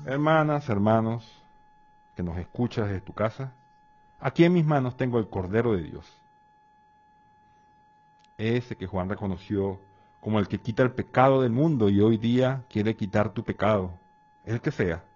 Hermanas, hermanos, que nos escuchas desde tu casa, aquí en mis manos tengo el Cordero de Dios, ese que Juan reconoció como el que quita el pecado del mundo y hoy día quiere quitar tu pecado, el que sea.